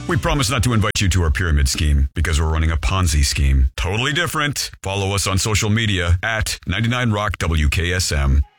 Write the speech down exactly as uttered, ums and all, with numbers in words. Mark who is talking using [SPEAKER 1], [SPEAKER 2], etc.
[SPEAKER 1] We promise not to invite you to our pyramid scheme because we're running a Ponzi scheme. Totally different. Follow us on social media at ninety-nine Rock W K S M.